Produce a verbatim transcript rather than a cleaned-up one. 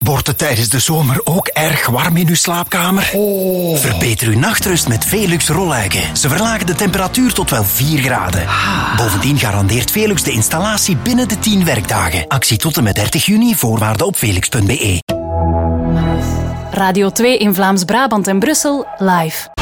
Wordt het tijdens de zomer ook erg warm in uw slaapkamer? Oh. Verbeter uw nachtrust met Velux rolluiken. Ze verlagen de temperatuur tot wel vier graden. Ah. Bovendien garandeert Velux de installatie binnen de tien werkdagen. Actie tot en met dertig juni, voorwaarden op velux punt be. Radio twee in Vlaams-Brabant en Brussel, live.